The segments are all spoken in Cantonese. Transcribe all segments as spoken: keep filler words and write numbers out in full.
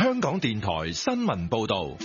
香港電台新聞報道。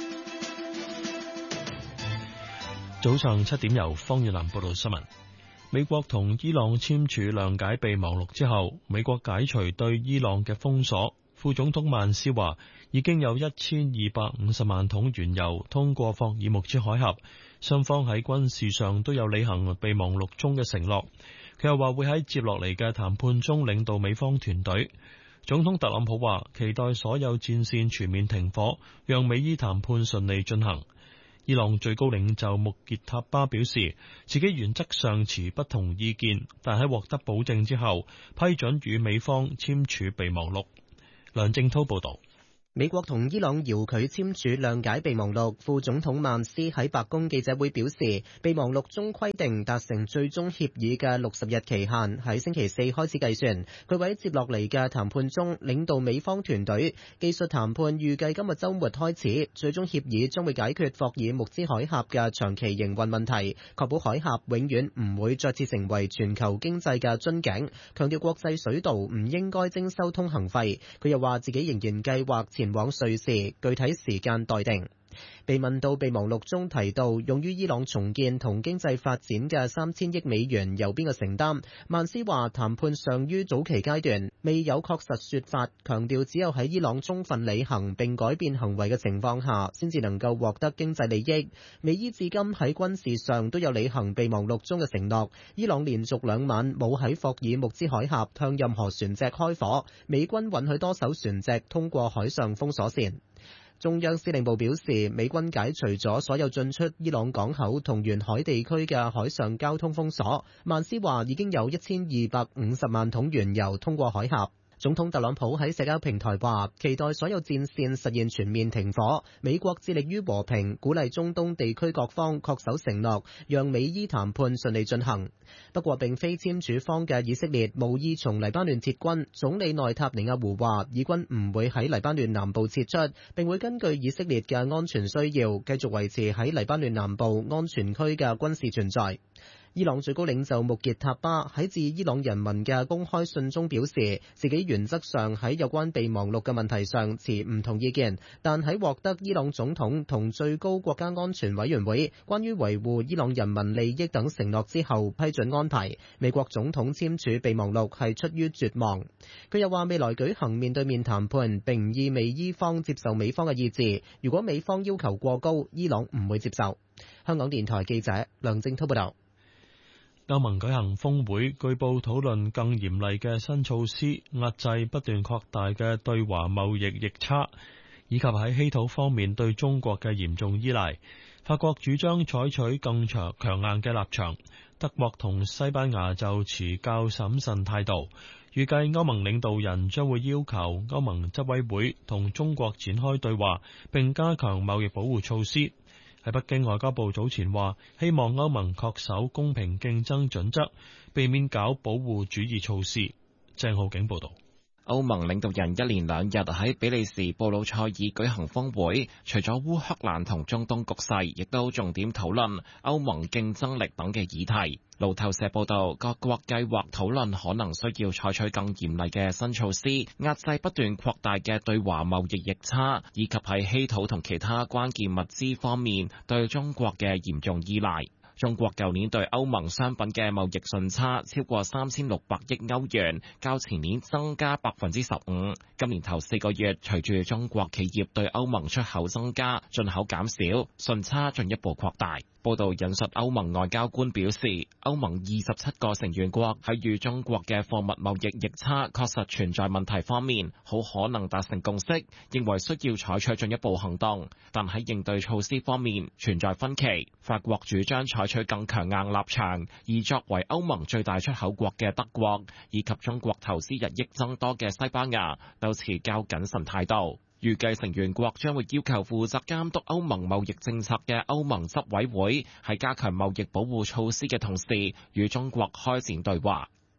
早上七點由方月蘭報道新聞。美國同伊朗簽署諒解備忘錄之後，美國解除對伊朗嘅封鎖。副總統曼斯話，已經有一千二百五十萬桶原油通過霍爾木茲海峽，雙方喺軍事上都有履行備忘錄中嘅承諾。佢又話會喺接落嚟嘅談判中領導美方團隊。總統特朗普話，期待所有戰線全面停火，讓美伊談判順利進行。伊朗最高領袖穆傑塔巴表示，自己原則上持不同意見，但喺獲得保證之後，批准與美方簽署備忘錄。梁正濤報道。 美國同伊朗遙距簽署諒解備忘錄，副總統曼斯喺白宮記者會表示，備忘錄中規定達成最終協議嘅六十日期限喺星期四開始計算。佢喺接落嚟嘅談判中領導美方團隊，技術談判預計今日週末開始，最終協議將會解決霍爾木茲海峽嘅長期營運問題，確保海峽永遠唔會再次成為全球經濟嘅樽頸，強調國際水道唔應該徵收通行費。佢又話自己仍然計劃前往瑞士，具體時間待定。被問到備忘錄中提到用於伊朗重建同經濟發展嘅三千億美元由邊個承擔，曼斯話談判尚於早期階段，未有確實說法，強調只有喺伊朗充分履行並改變行為嘅情況下，先至能夠獲得經濟利益。美伊至今喺軍事上都有履行備忘錄中嘅承諾，伊朗連續兩晚冇喺霍爾木茲海峽向任何船隻開火，美軍允許多艘船隻通過海上封鎖線。中央司令部表示，美軍解除咗所有進出伊朗港口同沿海地區嘅海上交通封鎖。曼斯話已經有一千二百五十萬桶原油通過海峽。總統特朗普喺社交平台話，期待所有戰線實現全面停火。美國致力於和平，鼓勵中東地區各方恪守承諾，讓美伊談判順利進行。不過並非簽署方嘅以色列無意從黎巴嫩撤軍。總理內塔尼亞胡話，以軍唔會喺黎巴嫩南部撤出，並會根據以色列嘅安全需要，繼續維持喺黎巴嫩南部安全區嘅軍事存在。伊朗最高領袖穆傑塔巴喺致伊朗人民嘅公開信中表示，自己原則上喺有關備忘錄嘅問題上持唔同意見，但喺獲得伊朗總統同最高國家安全委員會關於維護伊朗人民利益等承諾之後批准安排。美國總統簽署備忘錄係出於絕望。佢又話未來舉行面對面談判並唔意味伊方接受美方嘅意志，如果美方要求過高，伊朗唔會接受。香港電台記者梁正濤報道。 歐盟舉行峰會，據報討論更嚴厲嘅新措施，壓制不斷擴大嘅對華貿易逆差，以及喺稀土方面對中國嘅嚴重依賴。法國主張採取更強強硬嘅立場，德國同西班牙就持較審慎態度。預計歐盟領導人將會要求歐盟執委會同中國展開對話，並加強貿易保護措施。喺北京，外交部早前話，希望歐盟恪守公平競爭準則，避免搞保護主義措施。鄭浩景報道。 歐盟領導人一連兩日喺比利時布魯塞爾舉行峰會，除咗烏克蘭同中東局勢，亦都重點討論歐盟競爭力等嘅議題。路透社報道，各國計劃討論可能需要採取更嚴厲嘅新措施，壓制不斷擴大嘅對華貿易逆差，以及喺稀土同其他關鍵物資方面對中國嘅嚴重依賴。中國舊年對歐盟商品嘅貿易順差超過三千六百億歐元，較前年增加百分之十五。今年頭四個月，隨住中國企業對歐盟出口增加，進口減少，順差進一步擴大。報道引述歐盟外交官表示，歐盟二十七個成員國喺與中國嘅貨物貿易逆差確實存在問題方面，好可能達成共識，認為需要採取進一步行動，但喺應對措施方面存在分歧。法國主張採取更強硬立場，而作為歐盟最大出口國嘅德國以及中國投資日益增多嘅西班牙都持較謹慎態度。預計成員國將會要求負責監督歐盟貿易政策嘅歐盟執委會喺加強貿易保護措施嘅同時，與中國開展對話。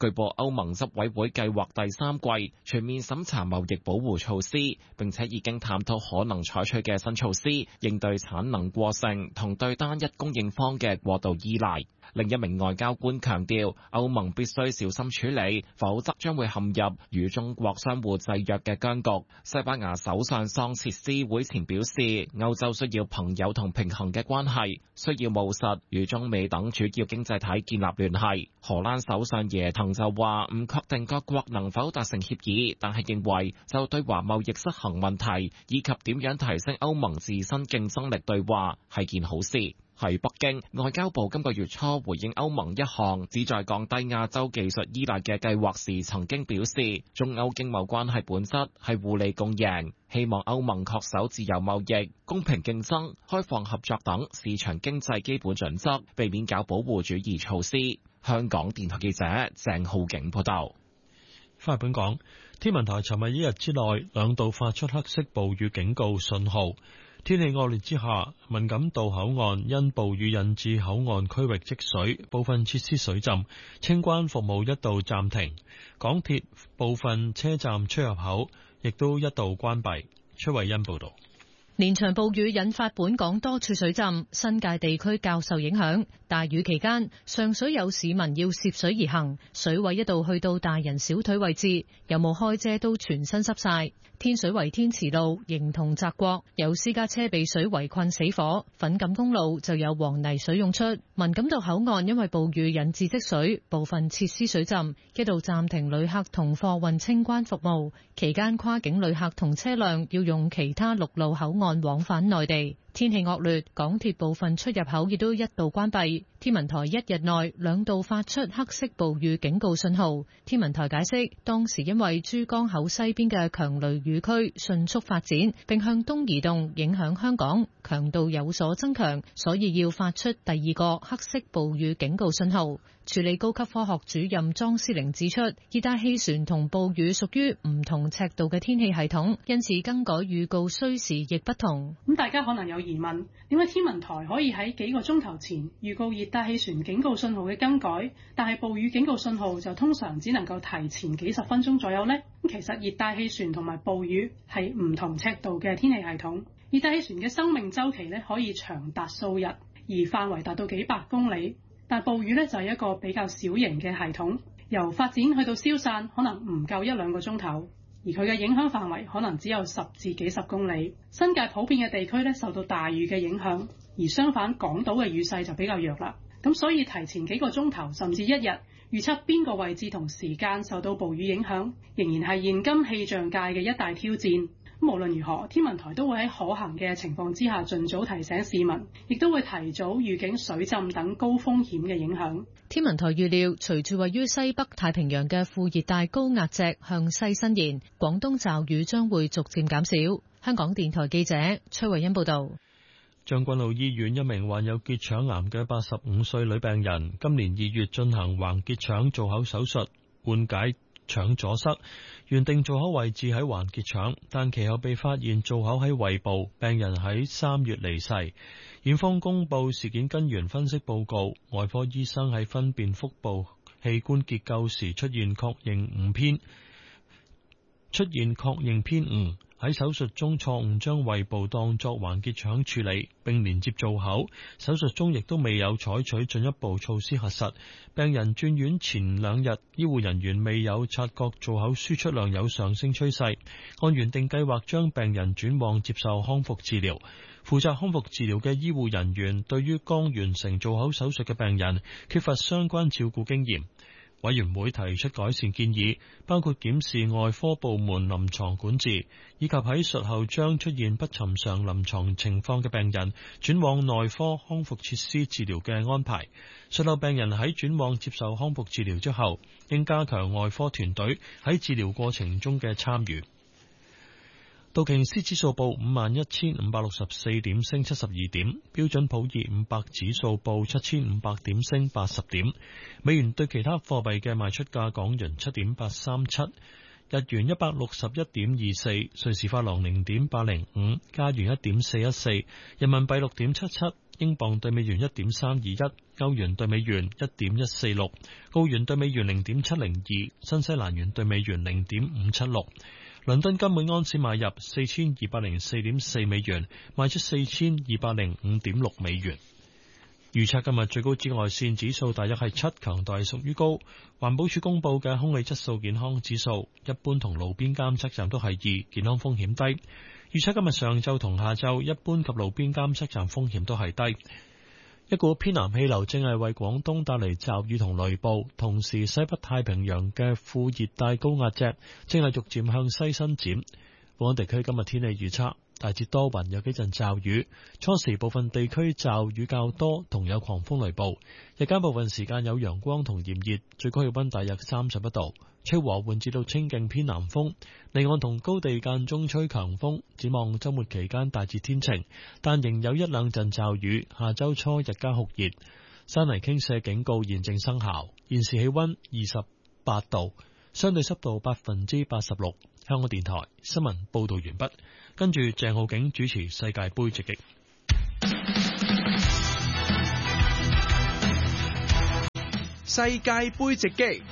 據報歐盟執委會計劃第三季全面審查貿易保護措施，並且已經探討可能採取嘅新措施，應對產能過剩同對單一供應方嘅過度依賴。另一名外交官強調，歐盟必須小心處理，否則將會陷入與中國相互制約嘅僵局。西班牙首相桑切斯會前表示，歐洲需要朋友同平衡嘅關係，需要務實與中美等主要經濟體建立聯繫。荷蘭首相耶騰就話唔確定各國能否達成協議，但係認為就對華貿易失衡問題以及點樣提升歐盟自身競爭力對話係件好事。喺北京，外交部今個月初回應歐盟一項旨在降低亞洲技術依賴嘅計劃時，曾經表示，中歐經貿關係本質係互利共贏，希望歐盟恪守自由貿易、公平競爭、開放合作等市場經濟基本準則，避免搞保護主義措施。香港電台記者鄭浩景報道。 翻嚟本港，天文台尋日一日之內兩度發出黑色暴雨警告信號。天氣惡劣之下，文錦渡口岸因暴雨引致口岸區域積水，部分設施水浸，清關服務一度暫停。港鐵部分車站出入口亦都一度關閉。崔慧欣報道。 連場暴雨引發本港多處水浸，新界地區較受影響。大雨期間，上水有市民要涉水而行，水位一度去到大人小腿位置，有冇開遮都全身濕晒。天水圍天慈路形同澤國，有私家車被水圍困死火。粉錦公路就有黃泥水湧出。文錦渡口岸因為暴雨引致積水，部分設施水浸，一度暫停旅客同貨運清關服務。期間跨境旅客同車輛要用其他陸路口岸往返內地。天氣惡劣，港鐵部分出入口亦都一度關閉。天文台一日內兩度發出黑色暴雨警告信號。天文台解釋，當時因為珠江口西邊嘅強雷雨區迅速發展，並向東移動，影響香港，強度有所增強，所以要發出第二個黑色暴雨警告信號。處理高級科學主任莊思玲指出，熱帶氣旋同暴雨屬於唔同尺度嘅天氣系統，因此更改預告需時亦不同。 咁大家可能有疑問，點解天文台可以喺幾個鐘頭前預告熱帶氣旋警告信號嘅更改，但係暴雨警告信號就通常只能夠提前幾十分鐘左右呢？咁其實熱帶氣旋同埋暴雨係唔同尺度嘅天氣系統。熱帶氣旋嘅生命週期咧可以長達數日，而範圍達到幾百公里。但暴雨咧就係一個比較小型嘅系統，由發展去到消散可能唔夠一兩個鐘頭，而佢嘅影響範圍可能只有十至幾十公里。新界普遍嘅地區咧受到大雨嘅影響，而相反港島嘅雨勢就比較弱啦。咁所以提前幾個鐘頭甚至一日預測邊個位置同時間受到暴雨影響，仍然係現今氣象界嘅一大挑戰。無論如何，天文台都會喺可行嘅情況之下盡早提醒市民，亦都會提早預警水浸等高風險嘅影響。 天文台預料，隨住位於西北太平洋嘅副熱帶高壓脊向西伸延，廣東驟雨將會逐漸減少。香港電台記者崔慧欣報道。 將軍澳醫院一名患有結腸癌嘅八十五歲女病人，今年二月進行橫結腸造口手術，緩解腸阻塞，原定造口位置喺橫結腸，但其後被發現造口喺胃部，病人喺三月離世。院方公布事件根源分析報告，外科醫生喺分辨腹部器官結構時出現確認誤偏，出現確認偏誤。喺手術中錯誤將胃部當作橫結腸處理，並連接造口。手術中亦都未有採取進一步措施核實。病人轉院前兩日，醫護人員未有察覺造口輸出量有上升趨勢，按原定計劃將病人轉往接受康復治療。負責康復治療嘅醫護人員對於剛完成造口手術嘅病人缺乏相關照顧經驗。委員會提出改善建議，包括檢視外科部門臨床管治，以及喺術後將出現不尋常臨床情況嘅病人轉往內科康復設施治療嘅安排。術後病人喺轉往接受康復治療之後，應加強外科團隊喺治療過程中嘅參與。道瓊斯指數報五萬一千五百六十四點，升七十二點；標準普爾五百指數報七千五百點，升八十點。美元對其他貨幣嘅賣出價：港元七點八三七，日元一百六十一點二四，瑞士法郎零點八零五，加元一點四一四，人民幣六點七七， 英鎊對美元一點三二一，歐元對美元一點一四六，澳元對美元零點七零二，新西蘭元對美元零點五七六。倫敦金每安士買入四千二百零四點四美元，賣出四千二百零五點六美元。預測今日最高紫外線指數大約係七，強度係屬於高。環保署公布嘅空氣質素健康指數，一般同路邊監測站都係二，健康風險低。預測今日上晝同下晝一般及路邊監測站風險都係低。一股偏南氣流正係為廣東帶嚟驟雨同雷暴，同時西北太平洋嘅副熱帶高壓脊正係逐漸向西伸展。本港地區今日天氣預測大致多雲，有幾陣驟雨，初時部分地區驟雨較多，同有狂風雷暴。日間部分時間有陽光同炎熱，最高氣溫大約三十一度，吹和緩至到清勁偏南風。離岸同高地間中吹強風。展望週末期間大致天晴，但仍有一兩陣驟雨。下週初日間酷熱，山泥傾瀉警告現正生效。現時氣溫二十八度，相對濕度百分之八十六。香港電台新聞報道完畢，跟住鄭浩景主持世界盃直擊。 世界盃直擊。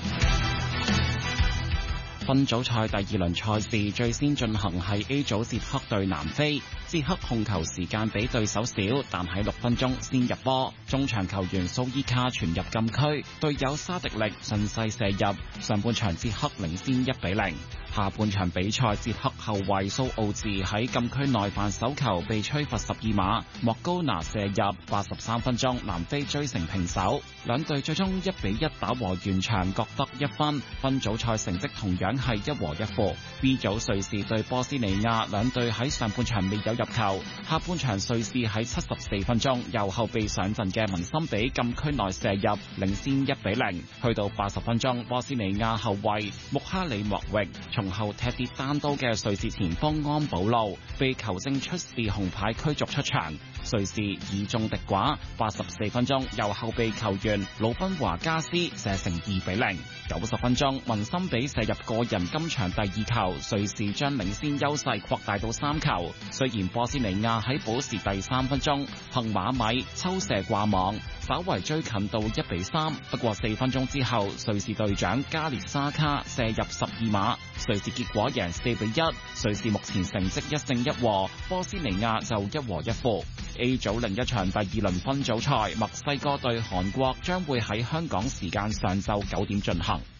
分組賽第二輪賽事最先進行係 A 組捷克對南非。捷克控球時間比對手少，但喺六分鐘先入波。中場球員蘇伊卡傳入禁區，隊友沙迪力順勢射入。上半場捷克領先一比零。下半場比賽，捷克後衛蘇奧治喺禁區內犯手球被吹罰十二碼，莫高拿射入。八十三分鐘，南非追成平手，兩隊最終一比一打和完場，各得一分。分組賽成績同樣係一和一負。B 組瑞士對波斯尼亞，兩隊喺上半場未有入球，下半場瑞士喺七十四分鐘由後備上陣嘅文森比禁區內射入，領先一比零。去到八十分鐘，波斯尼亞後衛穆哈里莫域從後踢跌單刀嘅瑞士前鋒安保路，被球證出示紅牌驅逐出場。瑞士以眾敵寡，八十四分鐘由後備球員魯賓華加斯射成二比零。九十分鐘，文森比射入個人今場第二球，瑞士將領先優勢擴大到三球。雖然波斯尼亞喺補時第三分鐘憑馬米抽射掛網，稍為追近到一比三。不過四分鐘之後，瑞士隊長加列沙卡射入十二碼，瑞士結果贏四比一。瑞士目前成績一勝一和，波斯尼亞就一和一負。A 組另一場第二輪分組賽，墨西哥對韓國將會喺香港時間上晝九點進行。